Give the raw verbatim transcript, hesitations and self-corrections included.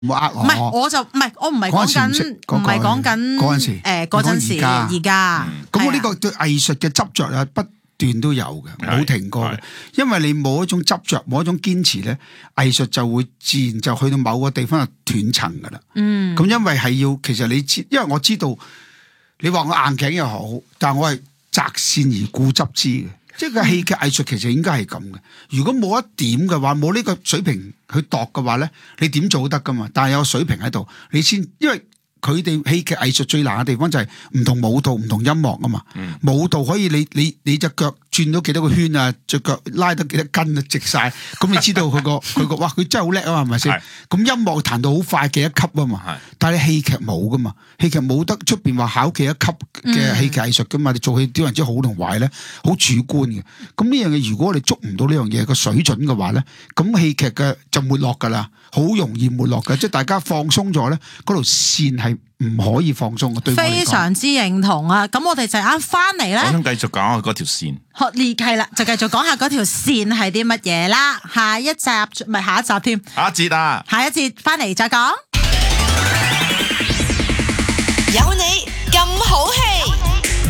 冇呃我。 唔係，我就唔係，我唔係講緊，唔係講緊嗰陣時， 誒嗰陣時，而家。 咁我呢個對藝術嘅執着啊，不斷都有嘅，冇停過嘅。因為你冇一種執着，冇一種堅持咧，藝術就會自然就去到某個地方就斷層噶啦。嗯。咁因為係要，其實你知，因為我知道，你話我硬頸又好，但係我係擇善而固執之嘅。即係個戲劇藝術其實應該係咁嘅。如果冇一點嘅話，冇呢個水平去度嘅話咧，你點做都得噶嘛。但係有水平喺度，你先，因為佢哋戲劇藝術最難嘅地方就係唔同舞蹈、唔同音樂啊嘛。嗯、舞蹈可以你你你隻腳轉到幾多個圈啊，隻腳拉得幾多筋啊，直晒。咁你知道佢個佢個哇，佢真係好叻啊嘛，係咪先？咁音樂彈到好快幾多級啊嘛。但係你戲劇冇噶嘛，戲劇冇得出邊話考幾多級嘅戲劇藝術噶嘛。你做戲點樣知好同壞咧？好主觀嘅。咁呢樣嘢如果我哋捉唔到呢樣嘢個水準嘅話咧，咁戲劇嘅就沒落噶啦，好容易沒落嘅。即係大家放鬆咗咧，嗰條線係唔可以放鬆嘅。對我嚟講， 非常之認同啊！咁我哋就啱翻嚟咧， 我想繼續講下嗰條線。 學列係啦，就繼續講下嗰條線係啲乜嘢啦。下一集唔係下一集添， 下一節啊， 下一節翻嚟再講。 有你咁好戲。